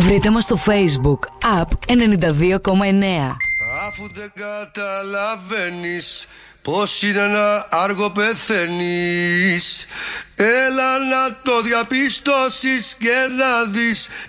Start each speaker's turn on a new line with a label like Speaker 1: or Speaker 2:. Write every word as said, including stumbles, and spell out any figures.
Speaker 1: Βρείτε μας στο Facebook App ενενήντα δύο κόμμα εννέα.
Speaker 2: Αφού δεν καταλαβαίνεις πως είναι ένα άργο πεθαίνεις, έλα να το διαπιστώσεις και να δεις